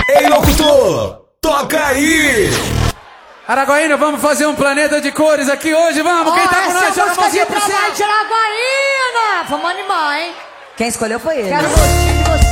Ei, locutor, toca aí! Araguaína, vamos fazer um planeta de cores aqui hoje, vamos? Quem tá com nós, joga a mãozinha pro céu! De Araguaína! Vamos animar, hein? Quem escolheu foi ele. Quero gostinho de você.